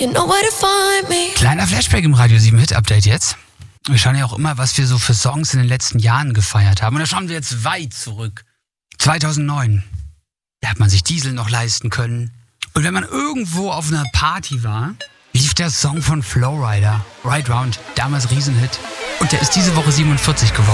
You know where to find me. Kleiner Flashback im Radio 7 Hit Update jetzt. Wir schauen ja auch immer, was wir so für Songs in den letzten Jahren gefeiert haben. Und da schauen wir jetzt weit zurück. 2009. Da hat man sich Diesel noch leisten können. Und wenn man irgendwo auf einer Party war, lief der Song von Flowrider, Ride Round, damals Riesenhit. Und der ist diese Woche 47 geworden.